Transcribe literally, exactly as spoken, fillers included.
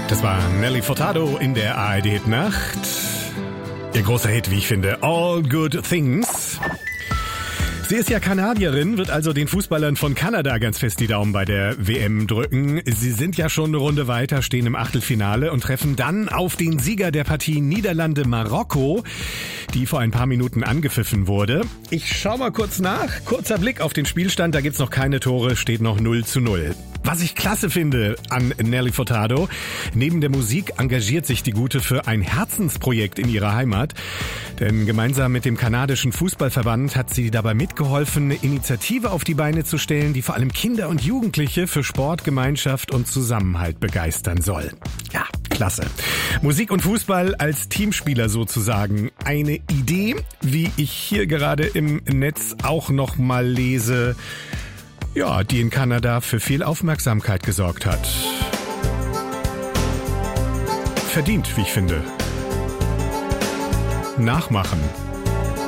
Das war Nelly Furtado in der A R D-Hit-Nacht. Ihr großer Hit, wie ich finde, All Good Things. Sie ist ja Kanadierin, wird also den Fußballern von Kanada ganz fest die Daumen bei der W M drücken. Sie sind ja schon eine Runde weiter, stehen im Achtelfinale und treffen dann auf den Sieger der Partie Niederlande-Marokko, die vor ein paar Minuten angepfiffen wurde. Ich schau mal kurz nach. Kurzer Blick auf den Spielstand, da gibt's noch keine Tore, steht noch null zu null. Was ich klasse finde an Nelly Furtado, neben der Musik engagiert sich die Gute für ein Herzensprojekt in ihrer Heimat. Denn gemeinsam mit dem kanadischen Fußballverband hat sie dabei mitgeholfen, eine Initiative auf die Beine zu stellen, die vor allem Kinder und Jugendliche für Sport, Gemeinschaft und Zusammenhalt begeistern soll. Ja, klasse. Musik und Fußball als Teamspieler sozusagen. Eine Idee, wie ich hier gerade im Netz auch noch mal lese, ja, die in Kanada für viel Aufmerksamkeit gesorgt hat. Verdient, wie ich finde. Nachmachen.